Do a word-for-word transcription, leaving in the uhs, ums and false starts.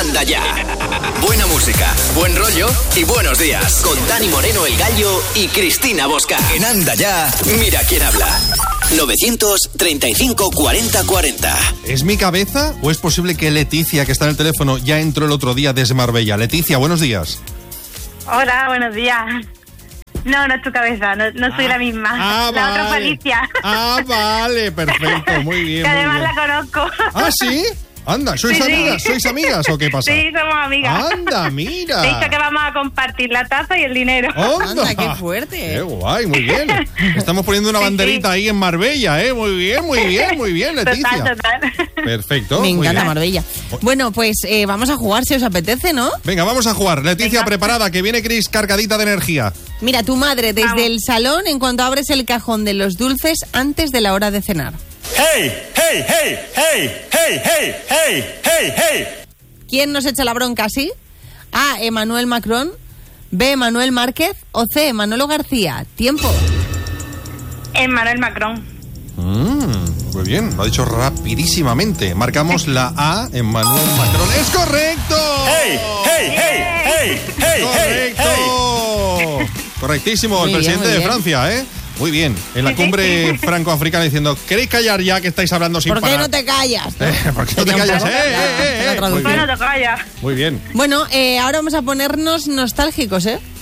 Anda Ya. Buena música, buen rollo y buenos días. Con Dani Moreno, el Gallo, y Cristina Bosca. En Anda Ya, mira quién habla. novecientos treinta y cinco cuarenta cuarenta. ¿Es mi cabeza o es posible que Leticia, que está en el teléfono, ya entró el otro día desde Marbella? Leticia, buenos días. Hola, buenos días. No, no es tu cabeza, no, no soy ah, la misma. Ah, la vale. otra fue Alicia. Ah, vale, perfecto, muy bien. Que además muy bien. la conozco. ¿Ah, sí? Anda, ¿sois Sí, sí. amigas? ¿Sois amigas o qué pasa? Sí, somos amigas. Anda, mira. De hecho que vamos a compartir la taza y el dinero. ¡Onda! Anda, qué fuerte. ¡Qué guay, muy bien! Estamos poniendo una Sí, banderita sí. ahí en Marbella, ¿eh? Muy bien, muy bien, muy bien, Leticia. Total, total. Perfecto. Me muy encanta bien. Marbella. Bueno, pues eh, vamos a jugar si os apetece, ¿no? Venga, vamos a jugar. Leticia, Venga. preparada, que viene Cris cargadita de energía. Mira, tu madre desde Vamos. el salón en cuanto abres el cajón de los dulces antes de la hora de cenar. Hey, hey, hey, hey, hey, hey, hey, hey, hey. ¿Quién nos echa la bronca así? A. Emmanuel Macron. B. Emmanuel Márquez. O C. Manolo García. Tiempo. Emmanuel Macron. Mm, muy bien, lo ha dicho rapidísimamente. Marcamos la A en Manuel Macron. ¡Es correcto! Hey, hey, hey, hey, hey, hey, ¡Correcto! Correctísimo, Muy el bien, presidente muy de bien. Francia, ¿eh? Muy bien. En la cumbre franco-africana diciendo, ¿queréis callar ya que estáis hablando sin ¿Por qué parar? no te callas? Eh, ¿Por qué no te Sería un callas? poco Eh, la- eh, eh, la eh. traducción. Muy bien. Bueno, te callas. Muy bien. Bueno, eh, ahora vamos a ponernos nostálgicos, ¿eh?